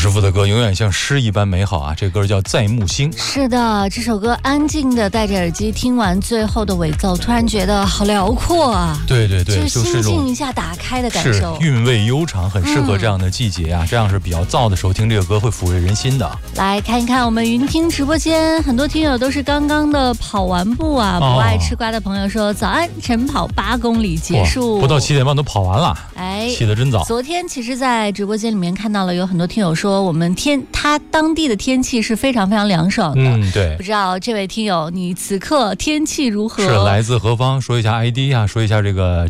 师傅的歌永远像诗一般美好啊！这歌叫《在木星》。 是的，这首歌安静的戴着耳机听完最后的尾奏，突然觉得好辽阔啊！ 对对对， 就是心境一下打开的感受， 韵味悠长，很适合这样的季节啊！这样是比较燥的时候听这个歌会抚慰人心的。 来看一看我们云听直播间，很多听友都是刚刚的跑完步啊！不爱吃瓜的朋友说：“早安，晨跑8公里结束， 不到7点半都跑完了， 哎， 起得真早。” 昨天其实，在直播间里面看到了有很多听友说，我们他当地的天气是非常非常凉爽的。 对。 不知道这位听友，你此刻天气如何？ 是来自何方？说一下 ID 啊，说一下这个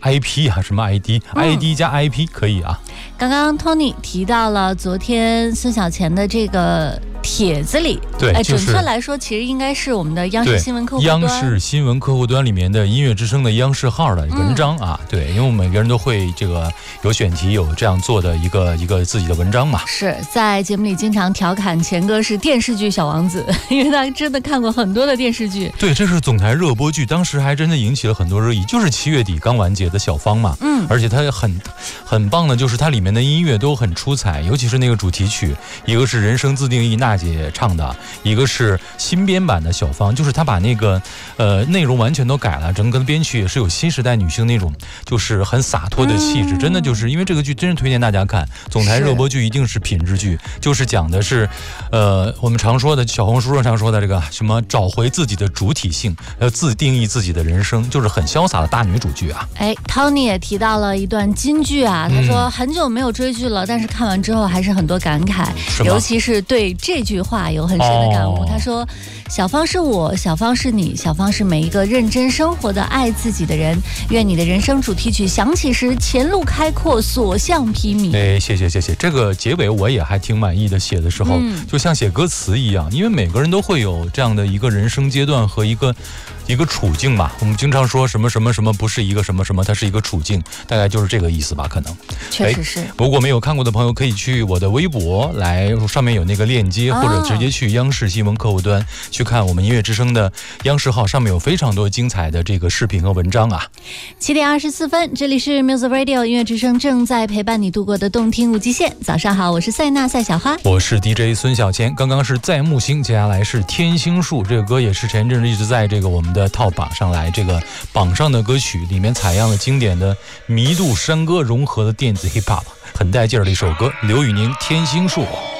IP 啊，什么 ID？ID 加 IP 可以啊。 刚刚 Tony 提到了昨天孙小钱的这个帖子里， 对， 准确来说，其实应该是我们的央视新闻客户端， 央视新闻客户端里面的音乐之声的央视号的文章啊，对，因为我们每个人都会这个有选题，有这样做的一个自己的文章嘛。是在节目里经常调侃钱哥是电视剧小王子，因为他真的看过很多的电视剧。 对，这是总台热播剧，当时还真的引起了很多热议，就是7月底刚完结的小芳嘛，而且它很棒的，就是它里面的音乐都很出彩，尤其是那个主题曲，一个是人生自定义娜姐唱的，一个是新编版的小芳，就是他把那个内容完全都改了，整个的编曲也是有新时代女性那种就是很洒脱的气质，真的就是因为这个剧真是推荐大家看，总台热播剧一定是品质剧，就是讲的是我们常说的小红书上常说的这个什么找回自己的主体性，自定义自己的人生，就是很潇洒的大女主剧啊。 Tony 也提到了一段金句啊，他说很久没有追剧了，但是看完之后还是很多感慨，尤其是对这句话有很深的感悟。他说：“小芳是我，小芳是你，小芳是每一个认真生活的爱自己的人。愿你的人生主题曲响起时，前路开阔，所向披靡。” 谢谢，这个结尾我也还挺满意的，写的时候就像写歌词一样，因为每个人都会有这样的一个人生阶段和一个处境吧。我们经常说什么什么什么不是一个什么什么，它是一个处境，大概就是这个意思吧，可能。 确实是。 如果没有看过的朋友，可以去我的微博来，上面有那个链接，或者直接去央视新闻客户端去看我们音乐之声的央视号，上面有非常多精彩的这个视频和文章啊。 7点24分，这里是 Music Radio 音乐之声，正在陪伴你度过的动听无极限。早上好，我是赛娜赛小花， 我是 DJ 孙小钱。刚刚是在木星，接下来是天星树，这个歌也是前阵子一直在这个我们的套榜上来，这个榜上的歌曲里面采样了经典的迷度山歌融合的电子 hip hop， 很带劲儿的一首歌。刘宇宁《天星树》。